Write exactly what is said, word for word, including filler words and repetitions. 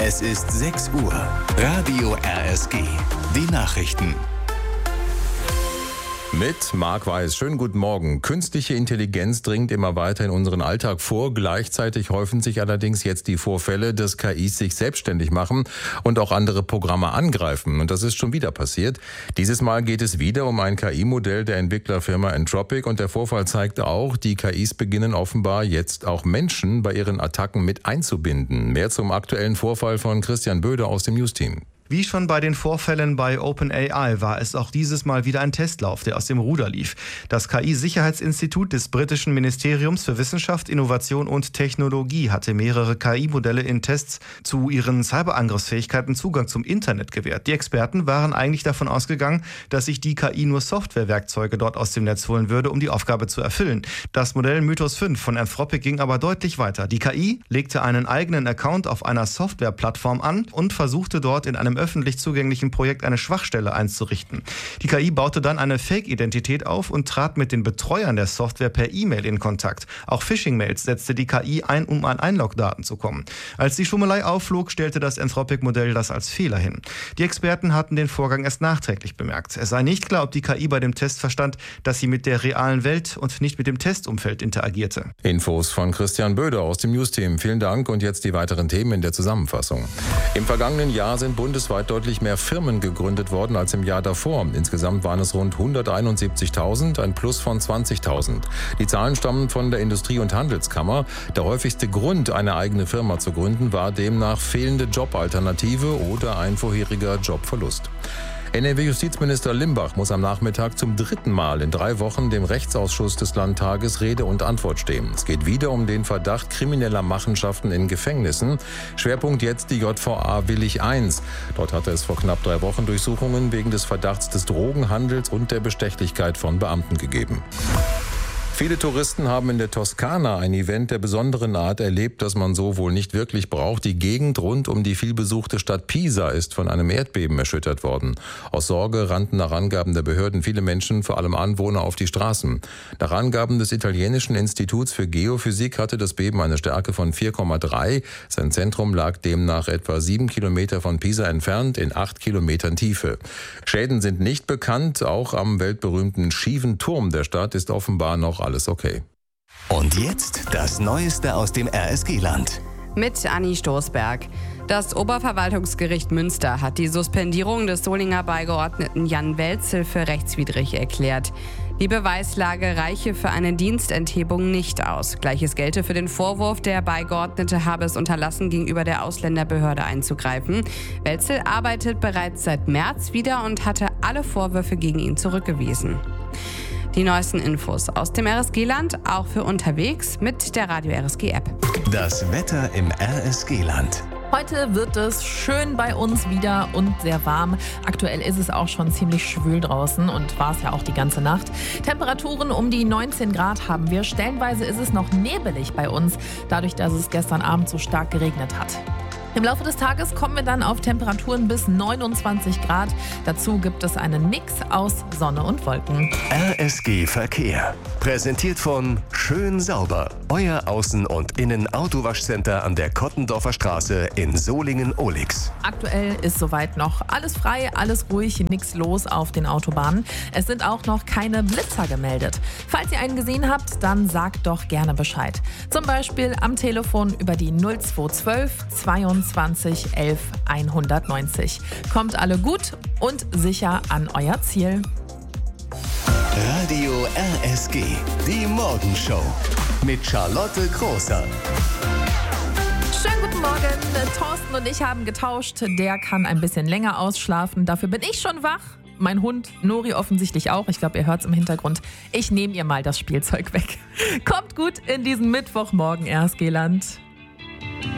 Es ist sechs Uhr. Radio R S G. Die Nachrichten. Mit Marc Weiß. Schönen guten Morgen. Künstliche Intelligenz dringt immer weiter in unseren Alltag vor. Gleichzeitig häufen sich allerdings jetzt die Vorfälle, dass K Is sich selbstständig machen und auch andere Programme angreifen. Und das ist schon wieder passiert. Dieses Mal geht es wieder um ein K I-Modell der Entwicklerfirma Anthropic. Und der Vorfall zeigt auch, die K Is beginnen offenbar jetzt auch Menschen bei ihren Attacken mit einzubinden. Mehr zum aktuellen Vorfall von Christian Böder aus dem News-Team. Wie schon bei den Vorfällen bei OpenAI war es auch dieses Mal wieder ein Testlauf, der aus dem Ruder lief. Das K I-Sicherheitsinstitut des britischen Ministeriums für Wissenschaft, Innovation und Technologie hatte mehrere K I-Modelle in Tests zu ihren Cyberangriffsfähigkeiten Zugang zum Internet gewährt. Die Experten waren eigentlich davon ausgegangen, dass sich die K I nur Softwarewerkzeuge dort aus dem Netz holen würde, um die Aufgabe zu erfüllen. Das Modell Mythos fünf von Anthropic ging aber deutlich weiter. Die K I legte einen eigenen Account auf einer Softwareplattform an und versuchte dort in einem öffentlich zugänglichen Projekt eine Schwachstelle einzurichten. Die K I baute dann eine Fake-Identität auf und trat mit den Betreuern der Software per E-Mail in Kontakt. Auch Phishing-Mails setzte die K I ein, um an Einlogdaten zu kommen. Als die Schummelei aufflog, stellte das Anthropic-Modell das als Fehler hin. Die Experten hatten den Vorgang erst nachträglich bemerkt. Es sei nicht klar, ob die K I bei dem Test verstand, dass sie mit der realen Welt und nicht mit dem Testumfeld interagierte. Infos von Christian Böder aus dem News-Team. Vielen Dank und jetzt die weiteren Themen in der Zusammenfassung. Im vergangenen Jahr sind bundesweit deutlich mehr Firmen gegründet worden als im Jahr davor. Insgesamt waren es rund hunderteinundsiebzigtausend, ein Plus von zwanzigtausend. Die Zahlen stammen von der Industrie- und Handelskammer. Der häufigste Grund, eine eigene Firma zu gründen, war demnach fehlende Jobalternative oder ein vorheriger Jobverlust. N R W-Justizminister Limbach muss am Nachmittag zum dritten Mal in drei Wochen dem Rechtsausschuss des Landtages Rede und Antwort stehen. Es geht wieder um den Verdacht krimineller Machenschaften in Gefängnissen. Schwerpunkt jetzt die J V A Willich eins. Dort hatte es vor knapp drei Wochen Durchsuchungen wegen des Verdachts des Drogenhandels und der Bestechlichkeit von Beamten gegeben. Viele Touristen haben in der Toskana ein Event der besonderen Art erlebt, das man so wohl nicht wirklich braucht. Die Gegend rund um die vielbesuchte Stadt Pisa ist von einem Erdbeben erschüttert worden. Aus Sorge rannten nach Angaben der Behörden viele Menschen, vor allem Anwohner, auf die Straßen. Nach Angaben des italienischen Instituts für Geophysik hatte das Beben eine Stärke von vier Komma drei. Sein Zentrum lag demnach etwa sieben Kilometer von Pisa entfernt, in acht Kilometern Tiefe. Schäden sind nicht bekannt. Auch am weltberühmten schiefen Turm der Stadt ist offenbar noch alles okay. Und jetzt das Neueste aus dem R S G-Land. Mit Anni Stoßberg. Das Oberverwaltungsgericht Münster hat die Suspendierung des Solinger Beigeordneten Jan Welzel für rechtswidrig erklärt. Die Beweislage reiche für eine Dienstenthebung nicht aus. Gleiches gelte für den Vorwurf, der Beigeordnete habe es unterlassen, gegenüber der Ausländerbehörde einzugreifen. Welzel arbeitet bereits seit März wieder und hatte alle Vorwürfe gegen ihn zurückgewiesen. Die neuesten Infos aus dem R S G-Land, auch für unterwegs mit der Radio R S G-App. Das Wetter im R S G-Land. Heute wird es schön bei uns wieder und sehr warm. Aktuell ist es auch schon ziemlich schwül draußen und war es ja auch die ganze Nacht. Temperaturen um die neunzehn Grad haben wir. Stellenweise ist es noch nebelig bei uns, dadurch, dass es gestern Abend so stark geregnet hat. Im Laufe des Tages kommen wir dann auf Temperaturen bis neunundzwanzig Grad. Dazu gibt es einen Mix aus Sonne und Wolken. R S G Verkehr. Präsentiert von Schön Sauber. Euer Außen- und Innen-Autowaschcenter an der Kottendorfer Straße in Solingen-Ohlix. Aktuell ist soweit noch alles frei, alles ruhig, nichts los auf den Autobahnen. Es sind auch noch keine Blitzer gemeldet. Falls ihr einen gesehen habt, dann sagt doch gerne Bescheid. Zum Beispiel am Telefon über die null zwei zwölf zweiundzwanzig elf hundertneunzig. Kommt alle gut und sicher an euer Ziel. Radio R S G, die Morgenshow mit Charlotte Großer. Schönen guten Morgen. Thorsten und ich haben getauscht. Der kann ein bisschen länger ausschlafen. Dafür bin ich schon wach. Mein Hund Nori offensichtlich auch. Ich glaube, ihr hört es im Hintergrund. Ich nehme ihr mal das Spielzeug weg. Kommt gut in diesen Mittwochmorgen, R S G-Land.